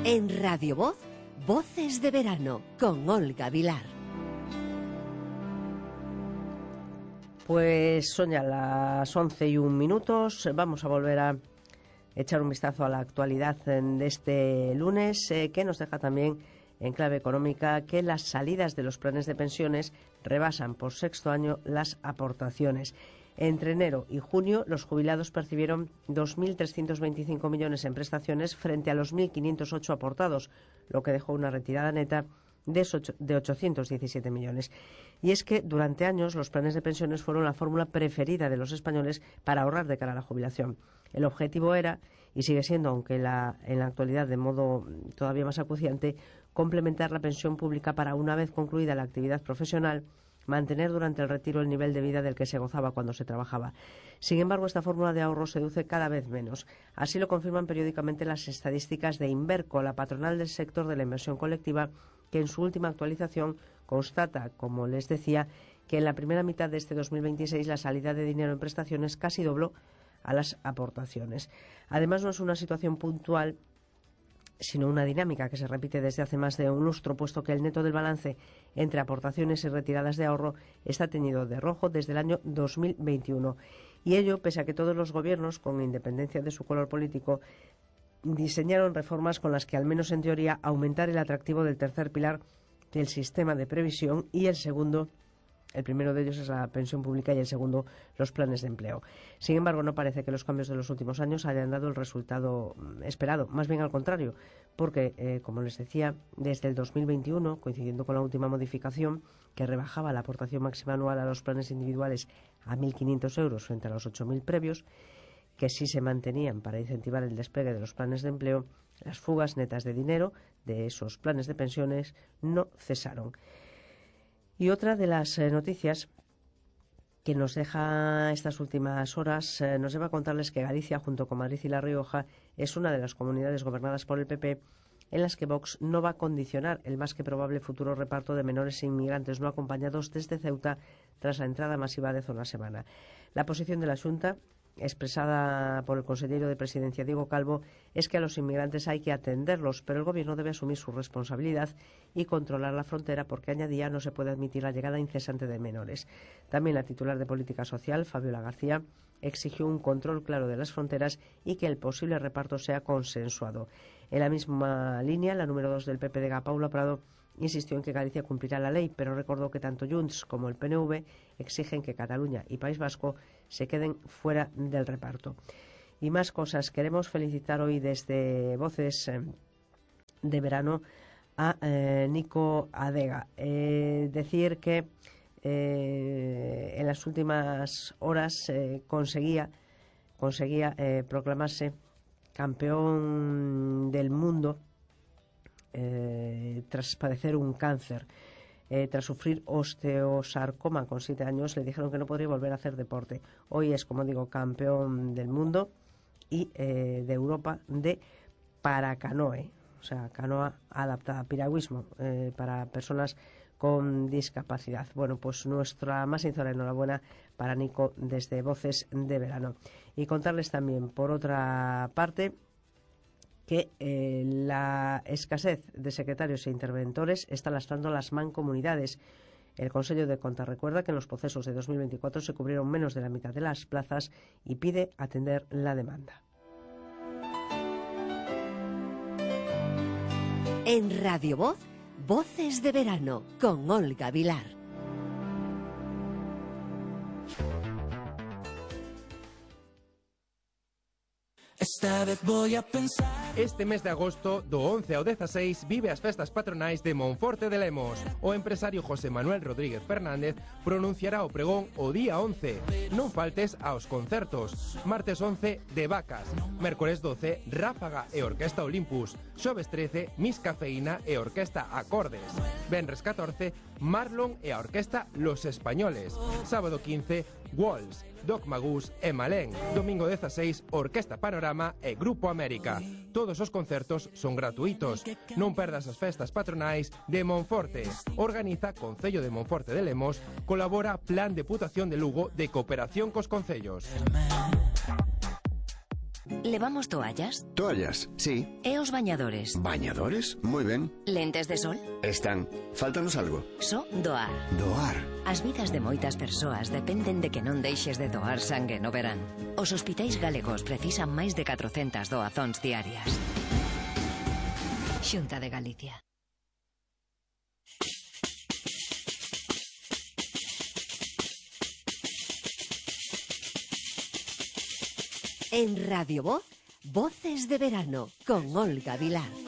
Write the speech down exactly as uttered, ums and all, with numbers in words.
En Radio Voz, Voces de Verano, con Olga Vilar. Pues son ya las once y un minutos. Vamos a volver a echar un vistazo a la actualidad de este lunes, eh, que nos deja también en clave económica que las salidas de los planes de pensiones rebasan por sexto año las aportaciones. Entre enero y junio, los jubilados percibieron dos mil trescientos veinticinco millones en prestaciones frente a los mil quinientos ocho aportados, lo que dejó una retirada neta de ochocientos diecisiete millones. Y es que durante años los planes de pensiones fueron la fórmula preferida de los españoles para ahorrar de cara a la jubilación. El objetivo era, y sigue siendo, aunque la, en la actualidad de modo todavía más acuciante, complementar la pensión pública para, una vez concluida la actividad profesional, mantener durante el retiro el nivel de vida del que se gozaba cuando se trabajaba. Sin embargo, esta fórmula de ahorro seduce cada vez menos. Así lo confirman periódicamente las estadísticas de Inverco, la patronal del sector de la inversión colectiva, que en su última actualización constata, como les decía, que en la primera mitad de este dos mil veintiséis la salida de dinero en prestaciones casi dobló a las aportaciones. Además, no es una situación puntual, sino una dinámica que se repite desde hace más de un lustro, puesto que el neto del balance entre aportaciones y retiradas de ahorro está teñido de rojo desde el año dos mil veintiuno. Y ello pese a que todos los gobiernos, con independencia de su color político, diseñaron reformas con las que, al menos en teoría, aumentar el atractivo del tercer pilar del sistema de previsión y el segundo. El primero de ellos es la pensión pública y el segundo los planes de empleo. Sin embargo, no parece que los cambios de los últimos años hayan dado el resultado esperado. Más bien al contrario, porque, eh, como les decía, desde el dos mil veintiuno, coincidiendo con la última modificación que rebajaba la aportación máxima anual a los planes individuales a mil quinientos euros frente a los ocho mil previos, que sí se mantenían para incentivar el despegue de los planes de empleo, las fugas netas de dinero de esos planes de pensiones no cesaron. Y otra de las eh, noticias que nos deja estas últimas horas eh, nos lleva a contarles que Galicia, junto con Madrid y La Rioja, es una de las comunidades gobernadas por el P P en las que Vox no va a condicionar el más que probable futuro reparto de menores e inmigrantes no acompañados desde Ceuta tras la entrada masiva de Zona Semana. La posición de la Xunta, expresada por el consejero de Presidencia Diego Calvo, es que a los inmigrantes hay que atenderlos, pero el Gobierno debe asumir su responsabilidad y controlar la frontera, porque, añadía, no se puede admitir la llegada incesante de menores. También la titular de Política Social, Fabiola García, exigió un control claro de las fronteras y que el posible reparto sea consensuado. En la misma línea, la número dos del P P de Paula Prado insistió en que Galicia cumplirá la ley, pero recordó que tanto Junts como el P N V exigen que Cataluña y País Vasco se queden fuera del reparto. Y más cosas. Queremos felicitar hoy desde Voces de Verano a eh, Nico Adega. Eh, decir que eh, en las últimas horas eh, conseguía, conseguía eh, proclamarse campeón del mundo Eh, tras padecer un cáncer. Eh, tras sufrir osteosarcoma con siete años, le dijeron que no podría volver a hacer deporte. Hoy es, como digo, campeón del mundo y eh, de Europa de paracanoe, o sea, canoa adaptada, piragüismo eh, para personas con discapacidad. Bueno, pues nuestra más sincera enhorabuena para Nico desde Voces de Verano. Y contarles también, por otra parte, que eh, la escasez de secretarios e interventores está lastrando las mancomunidades. El Consejo de Contas recuerda que en los procesos de dos mil veinticuatro se cubrieron menos de la mitad de las plazas y pide atender la demanda. En Radio Voz, Voces de Verano, con Olga Vilar. Esta vez voy a pensar. Este mes de agosto, do once ao dezaseis, vive as festas patronais de Monforte de Lemos. O empresario José Manuel Rodríguez Fernández pronunciará o pregón o día once. Non faltes aos concertos. Martes once, De Vacas. Mércores doce, Ráfaga e Orquesta Olympus. Xoves trece, Miss Cafeína e Orquesta Acordes. Venres catorce, Marlon e a Orquesta Los Españoles. Sábado quince, Walls, Doc Magus e Malén. Domingo dezaseis, Orquesta Panorama e Grupo América. Todos os concertos son gratuitos. Non perdas as festas patronais de Monforte. Organiza Concello de Monforte de Lemos. Colabora Plan Deputación de Lugo de Cooperación cos Concellos. Levamos toallas? Toallas, sí. E os bañadores? ¿Bañadores? Muy ben. Lentes de sol? Están. Fáltanos algo. Só doar. Doar. As vidas de moitas persoas dependen de que non deixes de doar sangue no verán. Os hospitais galegos precisan máis de catrocentas doazóns diarias. Xunta de Galicia. En Radio Voz, Voces de Verano, con Olga Vilar.